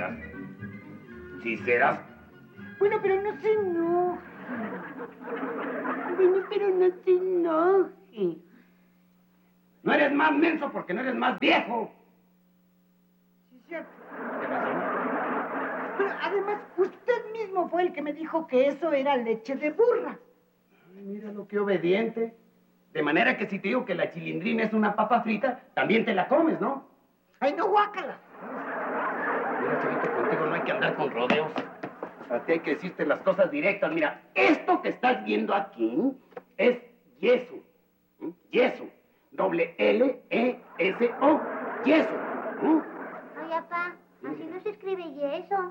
serás. Sí serás. Bueno, pero no se enoje. Bueno, pero no se enoje. No eres más menso porque no eres más viejo. Sí, cierto. ¿Qué pasó? Pero además, usted mismo fue el que me dijo que eso era leche de burra. Ay, míralo, qué obediente. De manera que si te digo que la chilindrina es una papa frita, también te la comes, ¿no? ¡Ay, no, guácala! Mira, chavito, contigo no hay que andar con rodeos. A ti hay que decirte las cosas directas. Mira, esto que estás viendo aquí es yeso. ¿Mm? Yeso. L-E-S-O. Yeso. ¿Mm? Oye, papá, así no se escribe yeso.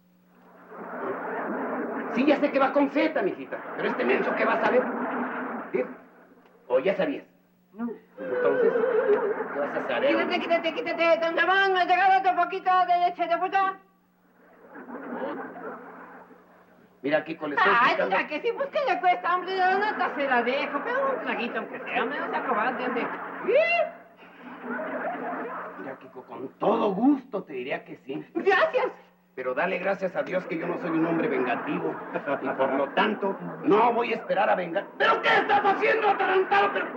Sí, ya sé que va con Z, mijita. Pero este menso, ¿qué vas a ver? ¿Sí? ¿O ya sabías? No. Entonces, ¿qué vas a saber? Quítate, don Ramón, me regala otro poquito de leche de puta. Mira, Kiko, le estoy Ay, explicando. ya que sí, pues, ¿qué le cuesta, hombre? Yo no se la dejo, pero un traguito aunque sea, hombre, no se acobarde, hombre. Mira, Kiko, con todo gusto te diría que sí. Gracias. Pero dale gracias a Dios que yo no soy un hombre vengativo. Y por lo tanto, no voy a esperar a vengar. ¿Pero qué estás haciendo, atarantado? Pero...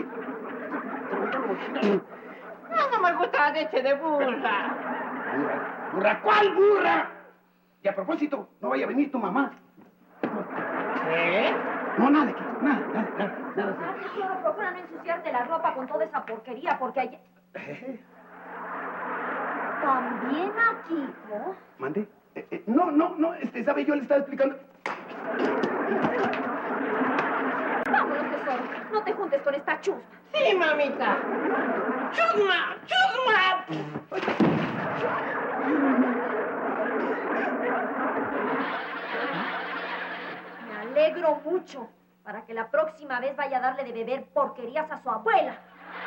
No me gusta la leche de burra. ¿Burra? ¿Burra? ¿Cuál burra? Y a propósito, no vaya a venir tu mamá. ¿Qué? No, nada, Kiko, nada. Solo procura no ensuciarte la ropa con toda esa porquería, porque ayer... ¿También a Kiko? ¿Mande? No, ¿sabe? Yo le estaba explicando. Vámonos, tesoro. No te juntes con esta chusma. Sí, mamita. ¡Chusma! Me alegro mucho para que la próxima vez vaya a darle de beber porquerías a su abuela.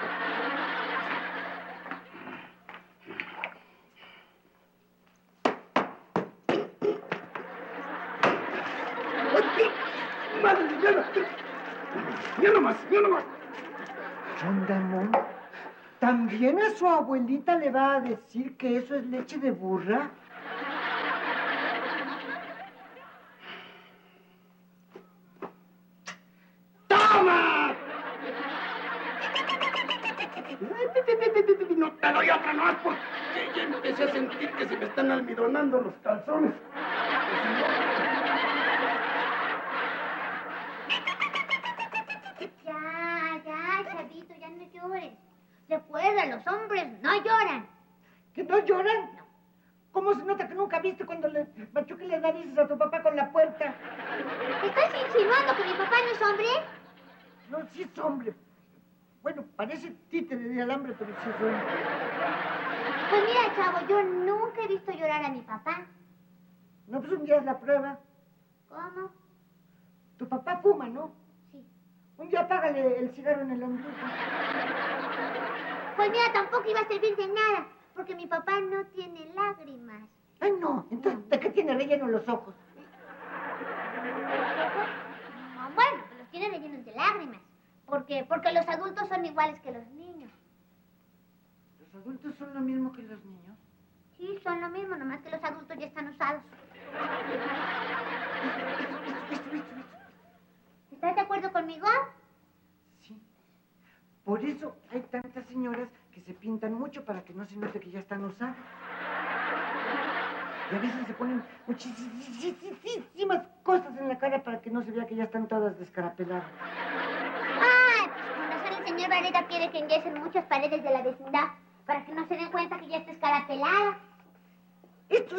Ya no más. Don Ramón, ¿también a su abuelita le va a decir que eso es leche de burra? ¡Toma! No te doy otra más porque ya empecé a sentir que se me están almidonando los calzones. Ya, chavito, ya no llores. Recuerda, los hombres no lloran. ¿Que no lloran? No. ¿Cómo se nota que nunca viste cuando le machuqué las narices a tu papá con la puerta? ¿Estás insinuando que mi papá no es hombre? No, sí es hombre. Bueno, parece títere de alambre, pero sí es hombre. Pues mira, chavo, yo nunca he visto llorar a mi papá. No, pues un día es la prueba. ¿Cómo? Tu papá fuma, ¿no? Sí. Un día apágale el cigarro en el ombligo. Pues mira, tampoco iba a servir de nada, porque mi papá no tiene lágrimas. Ay, no. Entonces, ¿de qué tiene relleno los ojos? Bueno, pues los tiene rellenos de lágrimas. Porque los adultos son iguales que los niños. ¿Los adultos son lo mismo que los niños? Sí, son lo mismo, nomás que los adultos ya están usados. ¿Estás de acuerdo conmigo? Sí. Por eso hay tantas señoras que se pintan mucho para que no se note que ya están usadas. Y a veces se ponen muchísimas cosas en la cara para que no se vea que ya están todas descarapeladas. Ah, pues con razón el señor Varela quiere que enyesen muchas paredes de la vecindad para que no se den cuenta que ya está escarapelada. Esto.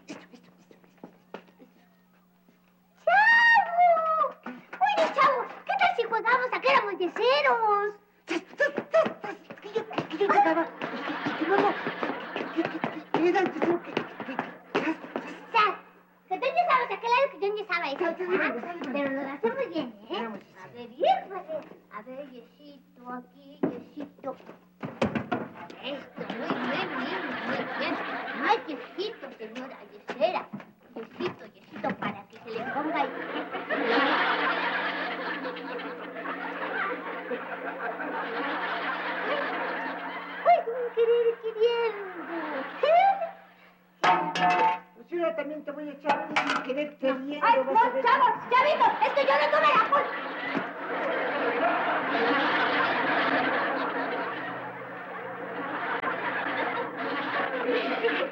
¡Chavo! Oye, chavo, ¿qué tal si jugamos a que éramos yeseros? Que yo llegaba. Que era el tesoro que... ¡Sal! Que tú enyesabas aquel lado que yo enyesaba ese. Pero lo hacemos bien, ¿eh? A ver, híjole. A ver, yesito, aquí, yesito. Esto, muy bien. Ay, yesito, señora yesera. Yesito, para que se le ponga el... Ay, sin querer queriendo. también te voy a echar sin querer queriendo. ¡Ay, no, chavos! ¡Ya vimos! ¡Es que yo no tuve la culpa!